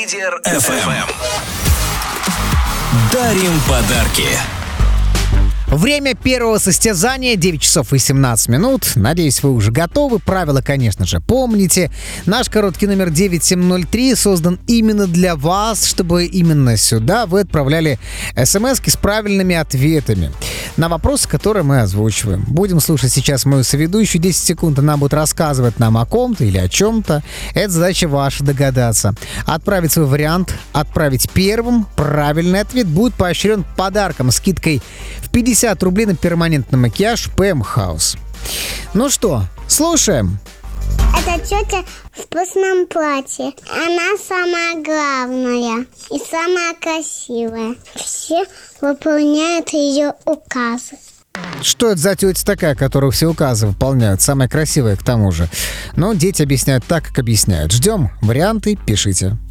Лидер FM. Дарим подарки. Время первого состязания 9 часов и 17 минут. Надеюсь, вы уже готовы. Правила, конечно же, помните. Наш короткий номер 9703 создан именно для вас, чтобы именно сюда вы отправляли смски с правильными ответами на вопросы, которые мы озвучиваем. Будем слушать сейчас мою соведущую. 10 секунд она будет рассказывать нам о ком-то или о чем-то. Это задача ваша догадаться. Отправить свой вариант, отправить первым. Правильный ответ будет поощрен подарком, скидкой в 50 рублей на перманентный макияж PM House. Ну что, слушаем. Это тетя в вкусном платье. Она самая главная и самая красивая. Все выполняют ее указы. Что это за тетя такая, которую все указы выполняют? Самая красивая, к тому же. Но дети объясняют так, как объясняют. Ждем варианты, пишите.